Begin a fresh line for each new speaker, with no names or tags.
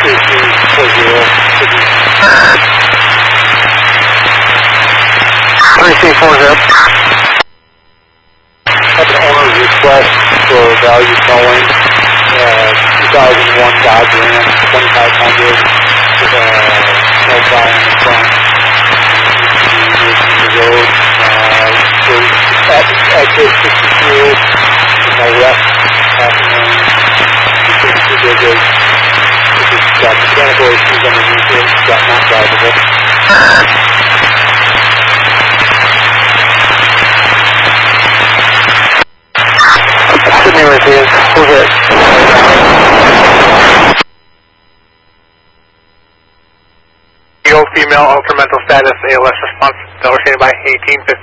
Have an owner's request for value towing, 2001 Dodge Ram, 2500, with no plow on the front. The road, at 62 in the west half lane. It's got mechanical issues underneath it. It's got not drivable. Sydney Reviews, who's it? Female ultramental status, ALS response, delivered by 1850.